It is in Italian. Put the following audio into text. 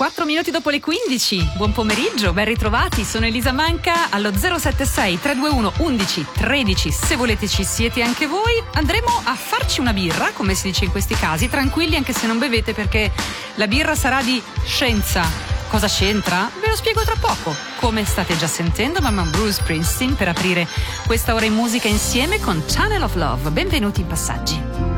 4 minuti dopo le 15, buon pomeriggio, ben ritrovati, sono Elisa Manca allo 076 321 11 13, se volete ci siete anche voi. Andremo a farci una birra, come si dice in questi casi, tranquilli anche se non bevete perché la birra sarà di scienza. Cosa c'entra? Ve lo spiego tra poco. Come state già sentendo, mamma Bruce Springsteen per aprire questa ora in musica insieme con Channel of Love. Benvenuti in Passaggi.